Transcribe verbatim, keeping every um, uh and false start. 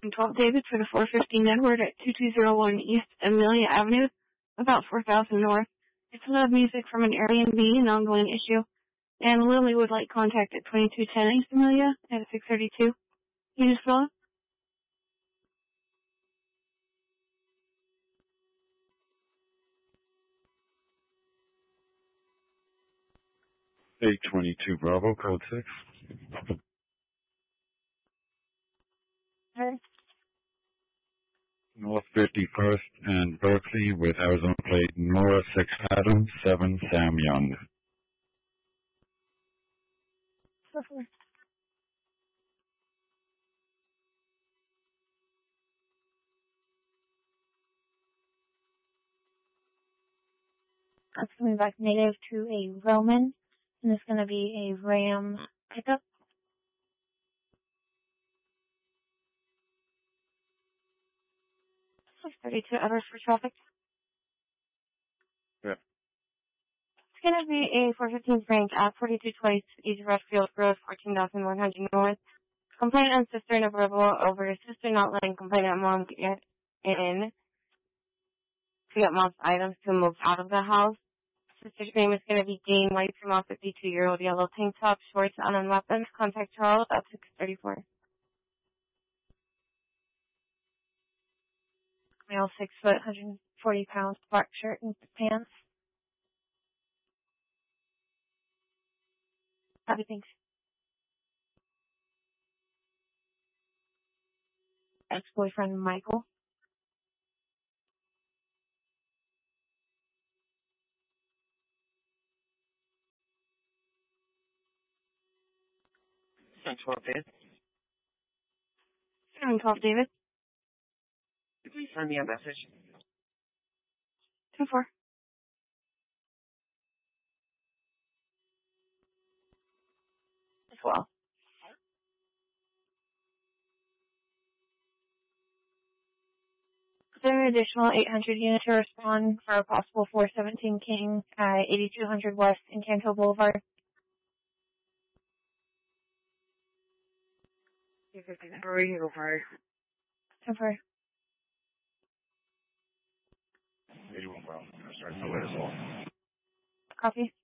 twelve David for the four fifteen Edward at two two zero one East Amelia Avenue, about four thousand North. It's loud music from an Airbnb, an ongoing issue. And Lily would like contact at twenty-two ten East Amelia at six thirty-two. You just fill it? eight twenty-two Bravo, code six. Her. North fifty-first and Berkeley with Arizona plate Nora six Adam seven Sam Young. That's coming back native to a Roman, and it's going to be a Ram pickup. thirty-two hours for traffic. Yeah. It's going to be a four fifteen Frank at forty-two twice East Redfield Road, fourteen thousand one hundred North. Complaint on sister and verbal over sister not letting complainant mom get in to get mom's items to move out of the house. Sister's name is going to be Jane White from a fifty-two-year-old yellow tank top, shorts, unknown weapons. Contact Charles at six thirty-four. Male, six foot, one hundred forty pounds, black shirt and pants. Happy thanks. Ex-boyfriend Michael. seven twelve David. seven twelve David. Please send me a message. two four. As well. There are additional eight hundred units to respond for a possible four seventeen King at eighty-two hundred West in Canto Boulevard. Hurry, go fire. ten four. eighty-one Bravo. Sorry, no way to solve. Copy.